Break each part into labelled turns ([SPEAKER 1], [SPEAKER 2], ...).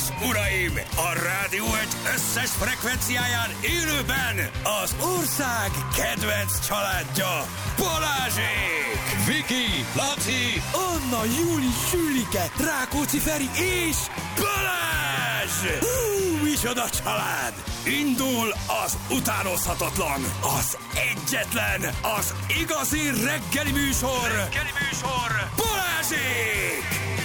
[SPEAKER 1] uraim! A Rádió Egy összes frekvenciáján élőben az ország kedvenc családja, Balázsék! Viki, Laci, Anna, Júli, Sülike, Rákóczi Feri és Balázs! Micsoda család! Indul az utánozhatatlan, az egyetlen, az igazi reggeli műsor, Balázsék!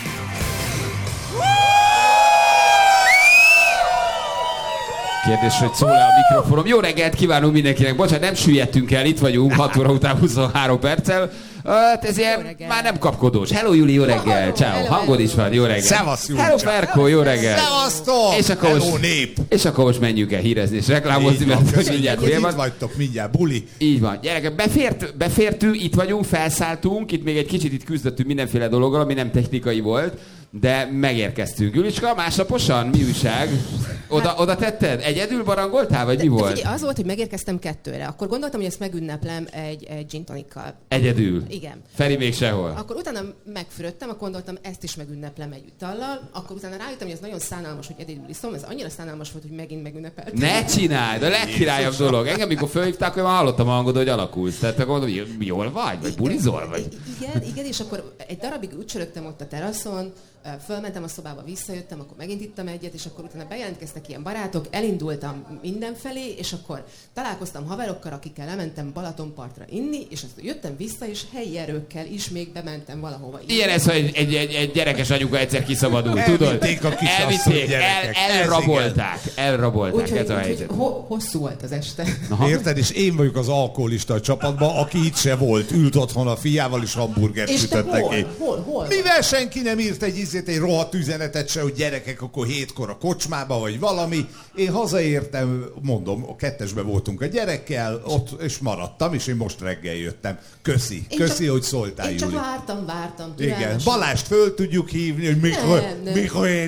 [SPEAKER 2] Kérdés, hogy szól-e a mikrofonom. Jó reggelt kívánunk mindenkinek. Bocsánat, nem süllyedtünk el, itt vagyunk 6 óra után 23 perccel. Hát ez ilyen már nem kapkodós. Hello Júli, jó reggel. Ciao. Hangod is van, jó reggel.
[SPEAKER 3] Szevasz Júli.
[SPEAKER 2] Hello Ferko, jó reggel.
[SPEAKER 3] Szevasztok.
[SPEAKER 2] Hello nép. És akkor most menjünk el hírezni és reklámozni, mert mindjárt
[SPEAKER 3] itt vagytok, mindjárt buli.
[SPEAKER 2] Így van. Gyerekek, befértünk, itt vagyunk, felszálltunk, itt még egy kicsit küzdöttünk mindenféle dologgal, ami nem technikai volt. De megérkeztünk. Julicska, másnaposan? Mi újság? Oda tetted? Egyedül barangoltál, vagy mi volt?
[SPEAKER 4] Az volt, hogy megérkeztem 2-re. Akkor gondoltam, hogy ezt megünneplem egy gin tonikkal.
[SPEAKER 2] Egyedül?
[SPEAKER 4] Igen.
[SPEAKER 2] Feri még sehol?
[SPEAKER 4] Akkor utána megfürödtem, akkor gondoltam, ezt is megünneplem egy itallal. Akkor utána rájöttem, hogy ez nagyon szánalmas, hogy egyedül iszom. Ez annyira szánalmas volt, hogy megint megünnepeltem.
[SPEAKER 2] Ne csináld! A legkirályabb dolog. Engem, mikor fölhívták, akkor már hallottam a hangod, hogy alakulsz. Tehát akkor mondom, hogy jól vagy? Vagy bulizol? Vagy?
[SPEAKER 4] Igen, és akkor egy darabig úgy csörögtem ott a teraszon, fölmentem a szobába, visszajöttem, akkor megint ittam egyet, és akkor utána bejelentkeztek ilyen barátok, elindultam mindenfelé, és akkor találkoztam haverokkal, akikkel lementem Balatonpartra inni, és aztán jöttem vissza, és helyi erőkkel is még bementem valahova.
[SPEAKER 2] Ilyen ez, hogy egy gyerekes anyuka egyszer kiszabadult, tudod?
[SPEAKER 3] Elvitték a kisasszony gyerekek.
[SPEAKER 2] Elrabolták,
[SPEAKER 4] úgyhogy,
[SPEAKER 2] ez a helyzet.
[SPEAKER 4] Hosszú volt az este.
[SPEAKER 3] Aha. Érted? És én vagyok az alkoholista a csapatban, aki itt se volt, ült otthon a fiával, és hamburgert sütött neki.
[SPEAKER 4] Hol?
[SPEAKER 3] Mivel senki nem írt egy rohadt üzenetet se, hogy gyerekek, akkor 7-kor a kocsmába, vagy valami. Én hazaértem, mondom, a 2-esbe voltunk a gyerekkel, ott, és maradtam, és én most reggel jöttem. Köszi, hogy szóltál, Júli.
[SPEAKER 4] Én csak vártam.
[SPEAKER 3] Igen, Balást föl tudjuk hívni, hogy mikor én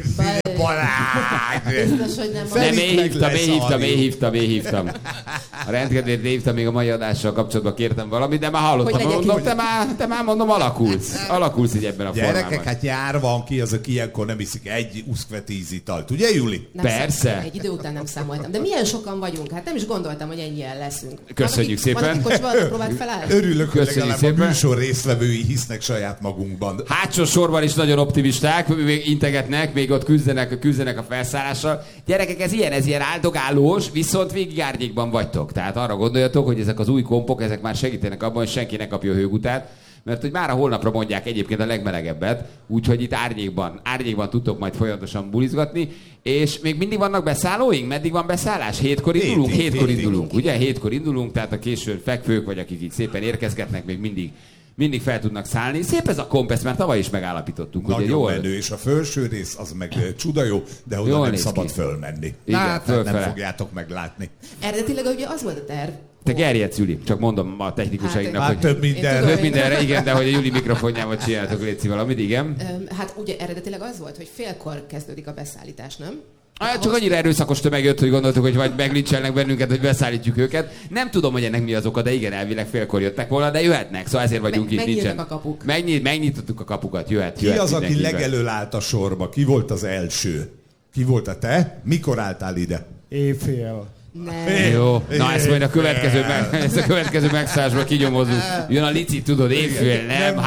[SPEAKER 3] Balázs.
[SPEAKER 4] Biztos, hogy nem.
[SPEAKER 2] Én hívtam. A rendkedvét hívtam, még a mai adással kapcsolatban kértem valamit, de már hallottam, mondom, te már mondom, alakulsz így ebben a formában.
[SPEAKER 3] Gyerekek, hát jár van ki az, aki ilyenkor nem iszik egy uszkvetíz italt. Ugye, Júli?
[SPEAKER 2] Persze.
[SPEAKER 4] Egy idő után nem számoltam. De milyen sokan vagyunk? Hát nem is gondoltam, hogy ennyien leszünk.
[SPEAKER 2] Köszönjük szépen.
[SPEAKER 4] Van, aki kocsmába próbált felállni?
[SPEAKER 3] Örülök, hogy legalább a műsor résztvevői hisznek saját magunkban.
[SPEAKER 2] Hátsó sorban is nagyon optimisták, még integetnek, még ott küzdenek a felszállással. Gyerekek, ez ilyen áldogálós, viszont végig árnyékban vagytok. Tehát arra gondoljatok, hogy ezek az új kompok, ezek már segítenek abban, hogy senki ne kapja a hőgutát. Mert hogy már a holnapra mondják egyébként a legmelegebbet, úgyhogy itt árnyékban tudtok majd folyamatosan bulizgatni, és még mindig vannak beszállóink? Meddig van beszállás? 7-kor indulunk? 7-kor indulunk, ugye? 7-kor indulunk, tehát a későn fekvők, vagy akik így szépen érkezgetnek, még mindig fel tudnak szállni. Szép ez a komp, ezt már tavaly is megállapítottuk.
[SPEAKER 3] Nagyon
[SPEAKER 2] ugye, jól
[SPEAKER 3] menő, és a felső rész az meg csuda jó, de oda nem szabad fölmenni.
[SPEAKER 2] Igen,
[SPEAKER 3] nem fogjátok meglátni.
[SPEAKER 4] Eredetileg ugye az volt a terv.
[SPEAKER 2] Te gerjedsz, Júli, csak mondom a technikusainknak,
[SPEAKER 3] hogy
[SPEAKER 2] több mindenre, igen, de hogy a Júli mikrofonjával csináltok, létszi valamit, igen.
[SPEAKER 4] Hát ugye eredetileg az volt, hogy félkor kezdődik a beszállítás, nem?
[SPEAKER 2] Hát csak annyira erőszakos tömeg jött, hogy gondoltuk, hogy vagy meglincselnek bennünket, hogy beszállítjuk őket. Nem tudom, hogy ennek mi az oka, de igen, elvileg félkor jöttek volna, de jöhetnek, szóval ezért vagyunk itt, nincsen.
[SPEAKER 4] A kapuk.
[SPEAKER 2] Megnyitottuk a kapukat, jöhet.
[SPEAKER 3] Ki az, aki legelől állt a sorba? Ki volt az első? Ki volt a te? Mikor álltál ide?
[SPEAKER 5] Éjfél.
[SPEAKER 2] Jó, na ezt majd a következő megszállásból kinyomozunk. Jön a lici, tudod, évfél, nem,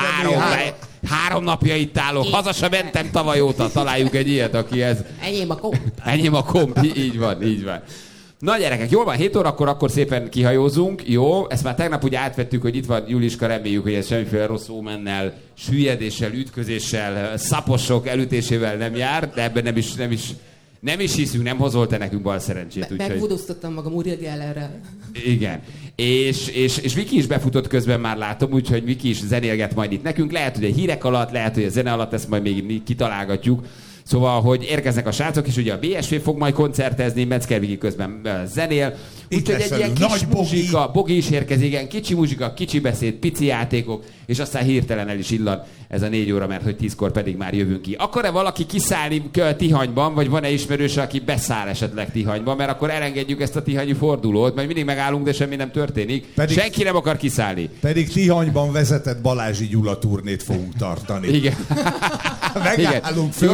[SPEAKER 2] 3 napja itt állok, haza sem mentem tavaly óta, találjuk egy ilyet, aki ez... Enyém a komp, így van. Na gyerekek, jól van, 7 órakor akkor szépen kihajózunk, jó? Ezt már tegnap ugye átvettük, hogy itt van Juliska, reméljük, hogy ez semmiféle rossz ómennel, süllyedéssel, ütközéssel, szaposok elütésével nem jár, de ebben nem is hiszünk, nem hozol te nekünk bal szerencsét.
[SPEAKER 4] Megvudoztattam magam Uri Gellerrel.
[SPEAKER 2] Igen. És Viki is befutott közben, már látom, úgyhogy Viki is zenélget majd itt nekünk. Lehet, hogy a hírek alatt, lehet, hogy a zene alatt ezt majd még kitalálgatjuk. Szóval, hogy érkeznek a srácok, és ugye a BSV fog majd koncertezni, Metzger Viki közben zenél. Úgyhogy egy ilyen kis muzsika, Bogi is érkezik, igen, kicsi muzsika, kicsi beszéd, pici játékok, és aztán hirtelen el is illan ez a 4 óra, mert hogy 10-kor pedig már jövünk ki. Akar-e valaki kiszállni Tihanyban, vagy van-e ismerős, aki beszáll esetleg Tihanyban, mert akkor elengedjük ezt a tihanyi fordulót, mert mindig megállunk, de semmi nem történik. Senki nem akar kiszállni.
[SPEAKER 3] Pedig Tihanyban vezetett Balázsi Gyula turnét fogunk tartani.
[SPEAKER 2] Igen.
[SPEAKER 3] Megállunk, fölsétálunk.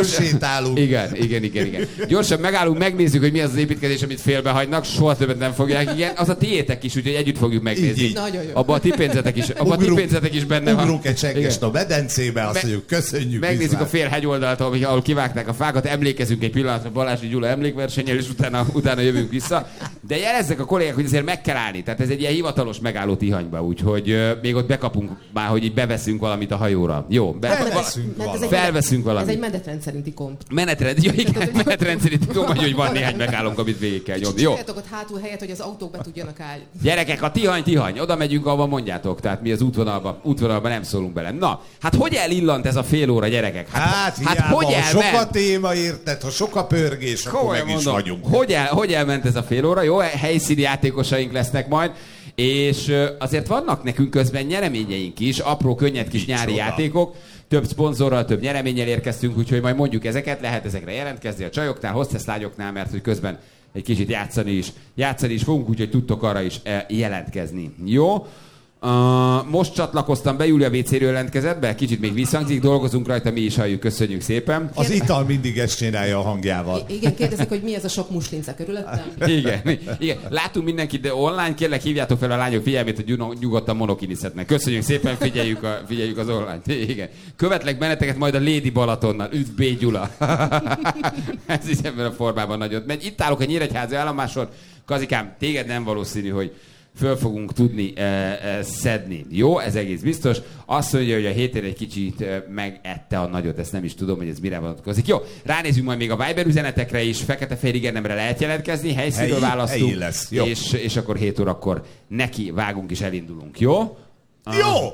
[SPEAKER 3] adaptálunk.
[SPEAKER 2] Igen. Gyorsan megállunk, megnézzük, hogy mi az építkezés, amit félbehagynak, soha többet nem fogják. Igen, az a tiétek is, úgyhogy együtt fogjuk megnézni.
[SPEAKER 3] Így.
[SPEAKER 2] Abba a ti pénzetek is benne van.
[SPEAKER 3] Ugrunk egy csekkest a medencébe, azt mondjuk, köszönjük.
[SPEAKER 2] Megnézzük a fél hegyoldalt, ahol kivágták a fákat, emlékezünk egy pillanatra Balázsi Gyula emlékversennyel, és utána jövünk vissza. De jelezzek a kollégák, hogy azért meg kell állni. Tehát ez egy ilyen hivatalos megálló Tihanyba, úgyhogy még ott bekapunk már, hogy így beveszünk valamit a hajóra. Jó, felveszünk valamit.
[SPEAKER 4] Ez egy menetrend szerinti komp.
[SPEAKER 2] Menetrend szerinti komp, hogy van néhány megállónk, amit végig kell nyomni. Jó.
[SPEAKER 4] Ott hátul helyet, hogy az autók be tudjanak állni.
[SPEAKER 2] Gyerekek, a Tihany, oda megyünk, ahova mondjátok. Tehát mi az útvonalban nem szólunk bele. Na, hát hogy elillant ez a fél óra, gyerekek?
[SPEAKER 3] Hát hogy sok a téma, érted? Ha sok a pörgés, akkor meg is vagyunk.
[SPEAKER 2] Hogy elment ez a fél óra? Jó, helyszíni játékosaink lesznek majd. És azért vannak nekünk közben nyereményeink is, apró, könnyed kis nyári játékok. Több szponzorral, több nyereménnyel érkeztünk, úgyhogy majd mondjuk ezeket, lehet ezekre jelentkezni a csajoknál, hostesslányoknál, mert hogy közben egy kicsit játszani is fogunk, úgyhogy tudtok arra is jelentkezni. Jó? Most csatlakoztam be, Júlia WC-ről jelentkezett be, kicsit még visszhangzik, dolgozunk rajta, mi is halljuk, köszönjük szépen.
[SPEAKER 3] Az ital mindig ezt csinálja a hangjával.
[SPEAKER 4] Igen, kérdezik, hogy mi ez a sok muslinca körülöttem.
[SPEAKER 2] Igen. Látunk mindenkit, de online, kérlek hívjátok fel a lányok figyelmét, hogy nyugodtan monokinizhetnek. Köszönjük szépen, figyeljük az online. Igen. Követlek benneteket majd a Lady Balatonnal. Üdv B. Gyula. Ez is ebben a formában nagyot megy. Itt állok a Nyíregyházi állomáson. Kazikám, téged nem valószínű, hogy föl fogunk tudni szedni. Jó, ez egész biztos. Azt mondja, hogy a héten egy kicsit megette a nagyot, ezt nem is tudom, hogy ez mire vonatkozik. Jó, ránézünk majd még a Viber üzenetekre is, fekete-fehér igenemre lehet jelentkezni, helyszínről választunk, és akkor 7 órakor neki vágunk és elindulunk. Jó?
[SPEAKER 3] Jó!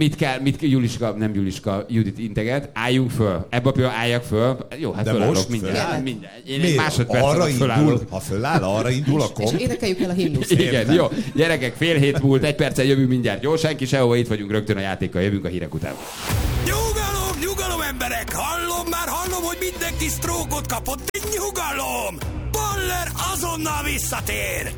[SPEAKER 2] Judit integet, álljunk föl. Ebbe a pillanatban álljak föl. Jó, hát fölállok mindjárt. Én egy másodperc alatt fölállok.
[SPEAKER 3] Ha föláll, arra indul a komp.
[SPEAKER 4] És énekeljük el a himnuszt.
[SPEAKER 2] Igen, jó. Gyerekek, 6:30 múlt, 1 perccel jövünk mindjárt. Jó, senki sehova, itt vagyunk rögtön a játékkal, jövünk a hírek után.
[SPEAKER 1] Nyugalom emberek! Hallom, hogy mindenki sztrókot kapott. Nyugalom! Baller azonnal visszatér!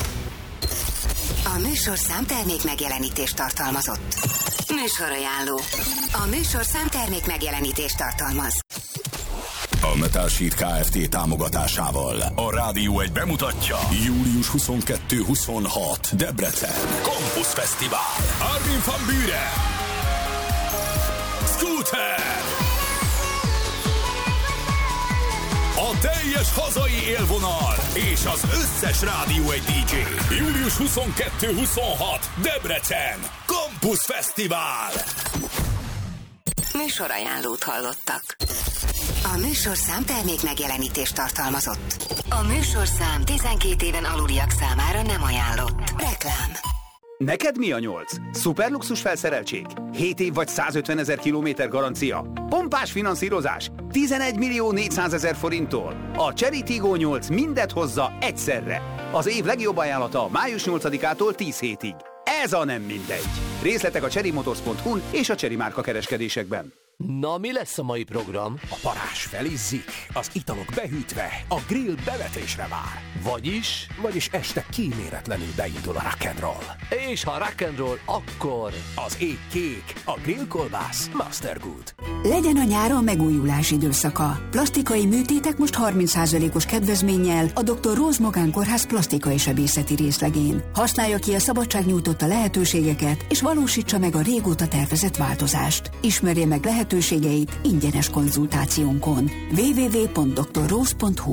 [SPEAKER 5] A műsorszám termék megjelenítést tartalmazott. Műsorajánló. A műsorszám termék megjelenítést tartalmaz.
[SPEAKER 1] A Metal Sheet Kft. Támogatásával a Rádió 1 bemutatja július 22-26 Debrecen Campus Fesztivál. Armin van Buuren, Scooter, a teljes hazai élvonal és az összes Rádió 1 DJ. Július 22-26 Debrecen Campus Fesztivál.
[SPEAKER 5] Műsorajánlót hallottak. A műsorszám termék megjelenítést tartalmazott. A műsorszám 12 éven aluliak számára nem ajánlott. Reklám.
[SPEAKER 6] Neked mi a 8? Szuperluxus felszereltség? 7 év vagy 150 000 kilométer garancia? Pompás finanszírozás? 11 400 000 forinttól? A Chery Tiggo 8 mindet hozza egyszerre. Az év legjobb ajánlata május 8-ától 10 hétig. Ez a nem mindegy. Részletek a cherrymotors.hu-n és a Chery márka kereskedésekben.
[SPEAKER 7] Na, mi lesz a mai program?
[SPEAKER 8] A parázs felizzik, az italok behűtve, a grill bevetésre vár.
[SPEAKER 7] Vagyis
[SPEAKER 8] este kíméletlenül beindul a rock'n'roll.
[SPEAKER 7] És ha rock'n'roll, akkor...
[SPEAKER 8] Az ég kék, a grillkolbász Mastergood.
[SPEAKER 9] Legyen a nyáron megújulás időszaka. Plastikai műtétek most 30%-os kedvezménnyel a Dr. Rose Mogán Kórház plastikai sebészeti részlegén. Használja ki a szabadság nyújtotta lehetőségeket, és valósítsa meg a régóta tervezett változást. Ismerje meg lehetőségeit ingyenes konzultációnkon. www.drrose.hu.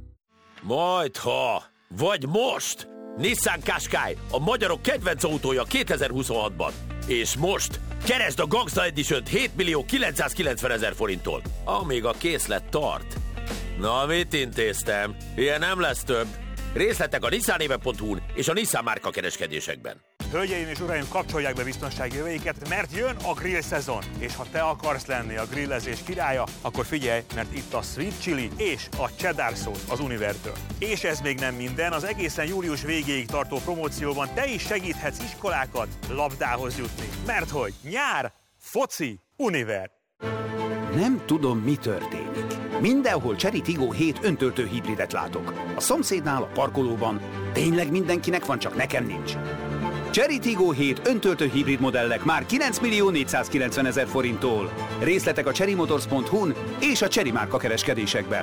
[SPEAKER 10] Majdha, vagy most! Nissan Qashqai, a magyarok kedvenc autója 2026-ban. És most keresd a Gangsta Edition-t 7 990 000 forinttól, amíg a készlet tart. Na, mit intéztem? Ilyen nem lesz több. Részletek a nissanéve.hu-n és a Nissan márka kereskedésekben.
[SPEAKER 11] Hölgyeim és uraim, kapcsolják be biztonsági jöveiket, mert jön a grill szezon. És ha te akarsz lenni a grillezés királya, akkor figyelj, mert itt a Sweet Chili és a Cheddar Sauce az Univertől. És ez még nem minden, az egészen július végéig tartó promócióban te is segíthetsz iskolákat labdához jutni. Mert hogy nyár, foci, Univer.
[SPEAKER 6] Nem tudom, mi történik. Mindenhol Chery Tiggo 7 öntöltő hibridet látok. A szomszédnál, a parkolóban. Tényleg mindenkinek van, csak nekem nincs. Cherry Tiggo 7 öntöltő hibrid modellek már 9.490.000 forinttól. Részletek a cherrymotors.hu-n és a Cherry márka kereskedésekben.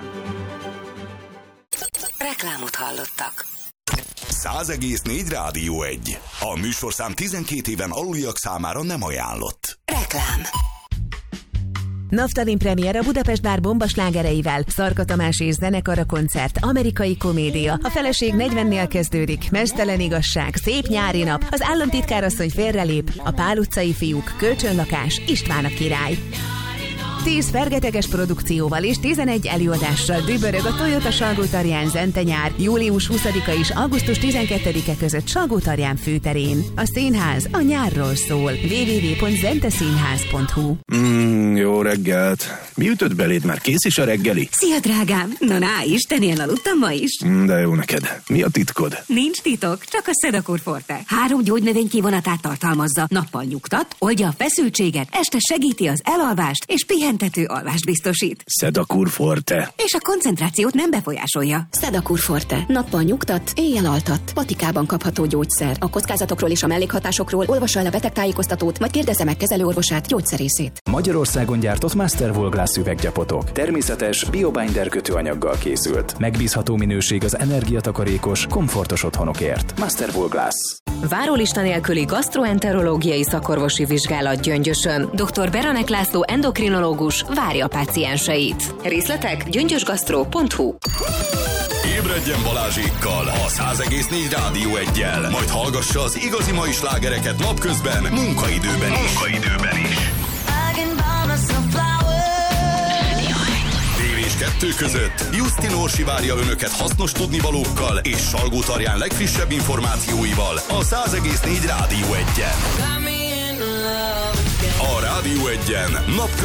[SPEAKER 5] Reklámot hallottak.
[SPEAKER 1] 100,4 Rádió 1. A műsorszám 12 éven aluliak számára nem ajánlott.
[SPEAKER 5] Reklám.
[SPEAKER 12] Naftalin premier a Budapest Bár bombaslágereivel, Szarka Tamás és zenekara koncert, amerikai komédia, a feleség 40-nél kezdődik, meztelen igazság, szép nyári nap, az államtitkárasszony félrelép, a Pál utcai fiúk, kölcsönlakás, István a király. 10 fergeteges produkcióval és 11 előadással dübörög a Toyota Salgótarján Zente-nyár július 20-a és augusztus 12-e között Salgótarján főterén. A színház a nyárról szól. www.zenteszínház.hu.
[SPEAKER 13] Jó reggelt! Mi ütött beléd? Már kész is a reggeli?
[SPEAKER 14] Szia, drágám! Na, Istenén aludtam ma is.
[SPEAKER 13] De jó neked. Mi a titkod?
[SPEAKER 14] Nincs titok, csak a Sedakur Forte. 3 gyógynövény kivonatát tartalmazza. Nappal nyugtat, oldja a feszültséget, este segíti az elalvást, és pihentető alvást biztosít.
[SPEAKER 13] Sedakur Forte.
[SPEAKER 14] És a koncentrációt nem befolyásolja.
[SPEAKER 15] Sedakur Forte. Nappal nyugtat, éjjel altat. Patikában kapható gyógyszer. A kockázatokról és a mellékhatásokról olvassa el a betegtájékoztatót, vagy kérdezze meg kezelőorvosát, gyógyszerészét.
[SPEAKER 16] Magyarországon gyártott Masterwool Glass üveggyapotok. Természetes, biobinder kötőanyaggal készült. Megbízható minőség az energiatakarékos, komfortos otthonokért. Masterwool Glass.
[SPEAKER 17] Várólista nélküli gasztroenterológiai szakorvosi vizsgálat Gyöngyösön. Dr. Beranek László endokrinológus várja a pácienseit. Részletek gyöngyösgasztro.hu.
[SPEAKER 1] Ébredjen Balázsékkal a 100,4 Rádió 1-jel, majd hallgassa az igazi mai slágereket napközben, munkaidőben is. Dél és 2 között Justin Orsi várja önöket hasznos tudnivalókkal és Salgótarján legfrissebb információival a 100,4 Rádió 1-en. A Rádió 1-en napközben